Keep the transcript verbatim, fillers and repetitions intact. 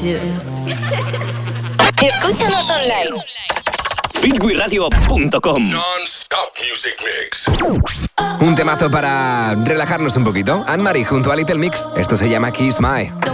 do. Escúchanos online. fit wi radio punto com. Non-stop music mix. Un temazo para relajarnos un poquito. Anne-Marie junto a Little Mix. Esto se llama Kiss My.